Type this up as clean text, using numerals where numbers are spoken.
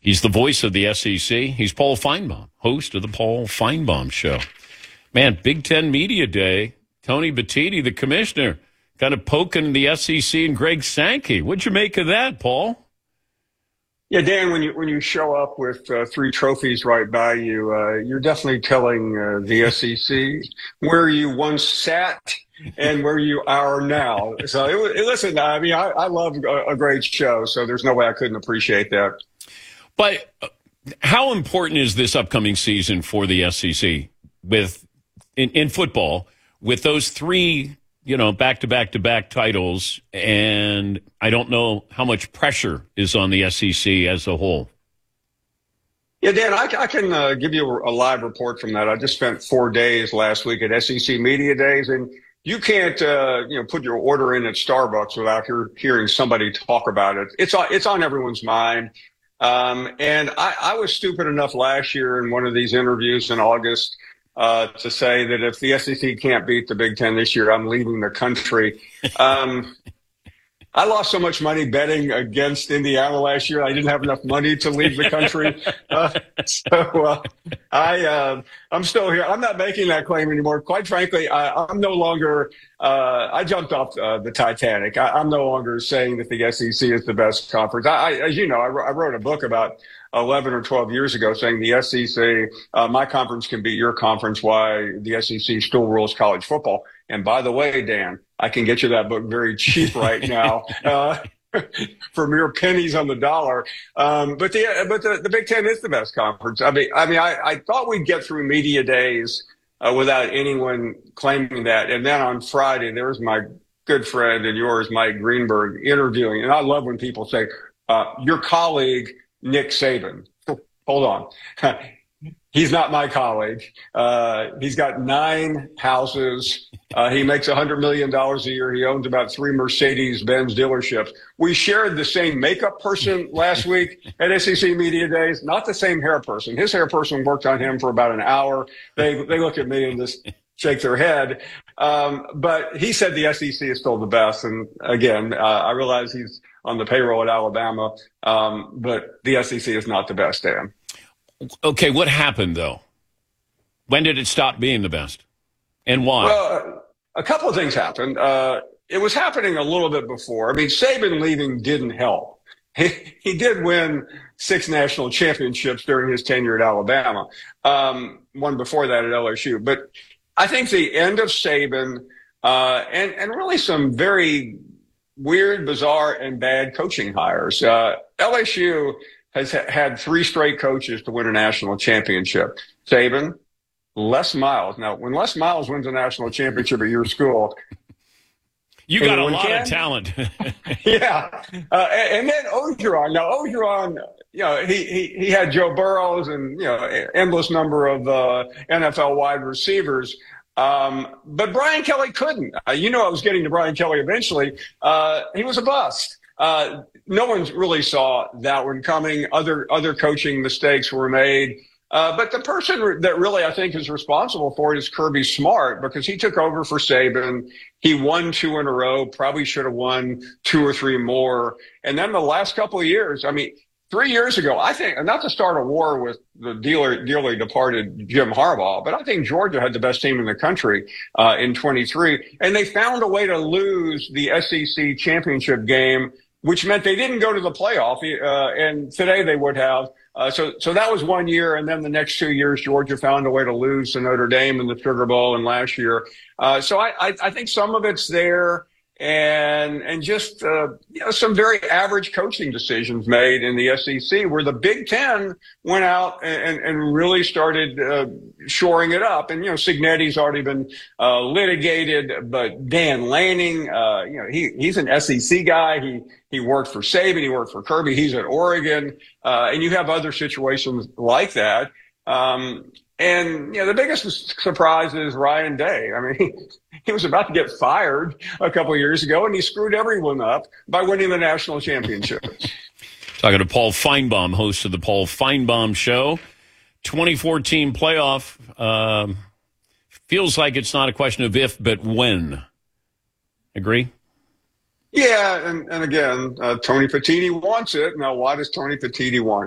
He's the voice of the SEC. He's Paul Finebaum, host of the Paul Finebaum Show. Man, Big Ten Media Day, Tony Petitti, the commissioner, kind of poking the SEC and Greg Sankey. What'd you make of that, Paul? Yeah, Dan, when you show up with 3 trophies right by you, you're definitely telling the SEC where you once sat and where you are now. So, listen, I mean, I love a great show, so there's no way I couldn't appreciate that. But how important is this upcoming season for the SEC in football with those 3, back-to-back-to-back titles, and I don't know how much pressure is on the SEC as a whole? Yeah, Dan, I can give you a live report from that. I just spent 4 days last week at SEC Media Days, and you can't, put your order in at Starbucks without hearing somebody talk about it. It's on everyone's mind. And I was stupid enough last year in one of these interviews in August to say that if the SEC can't beat the Big Ten this year, I'm leaving the country. I lost so much money betting against Indiana last year. I didn't have enough money to leave the country. I'm still here. I'm not making that claim anymore. Quite frankly, I'm no longer I jumped off the Titanic. I'm no longer saying that the SEC is the best conference. As you know, I wrote a book about 11 or 12 years ago saying the SEC, my conference can beat your conference, why the SEC still rules college football. And by the way, Dan, I can get you that book very cheap right now for mere pennies on the dollar. But the Big Ten is the best conference. I thought we'd get through media days without anyone claiming that. And then on Friday, there was my good friend and yours, Mike Greenberg, interviewing. And I love when people say, your colleague, Nick Saban. Hold on. He's not my colleague. He's got 9 houses. He makes $100 million a year. He owns about 3 Mercedes-Benz dealerships. We shared the same makeup person last week at SEC Media Days, not the same hair person. His hair person worked on him for about an hour. They look at me and just shake their head. But he said the SEC is still the best. And again, I realize he's on the payroll at Alabama, but the SEC is not the best, Dan. Okay, what happened, though? When did it stop being the best? And why? Well, a couple of things happened. It was happening a little bit before. I mean, Saban leaving didn't help. He did win 6 national championships during his tenure at Alabama, one before that at LSU. But I think the end of Saban and really some very weird, bizarre, and bad coaching hires. LSU has had 3 straight coaches to win a national championship. Saban, Les Miles. Now, when Les Miles wins a national championship at your school, you got a lot of talent. Yeah. And then Orgeron. Now, Orgeron, he had Joe Burrows and, endless number of NFL wide receivers. But Brian Kelly couldn't. I was getting to Brian Kelly eventually. He was a bust. No one really saw that one coming. Other coaching mistakes were made. But the person that really I think is responsible for it is Kirby Smart, because he took over for Saban. He won 2 in a row, probably should have won 2 or 3 more. And then the last couple of years, 3 years ago, I think, not to start a war with the dearly departed Jim Harbaugh, but I think Georgia had the best team in the country in 23. And they found a way to lose the SEC championship game, which meant they didn't go to the playoff. And today they would have. So that was 1 year. And then the next 2 years, Georgia found a way to lose to Notre Dame in the Sugar Bowl and last year. So I think some of it's there. And just, some very average coaching decisions made in the SEC, where the Big Ten went out and really started shoring it up. And, Cignetti's already been litigated, but Dan Lanning, he's an SEC guy. He worked for Saban. He worked for Kirby. He's at Oregon. And you have other situations like that. And, the biggest surprise is Ryan Day. He was about to get fired a couple of years ago, and he screwed everyone up by winning the national championship. Talking to Paul Finebaum, host of the Paul Finebaum Show. 2014 playoff. Feels like it's not a question of if, but when. Agree? Yeah, and again, Tony Petitti wants it. Now, why does Tony Petitti want it?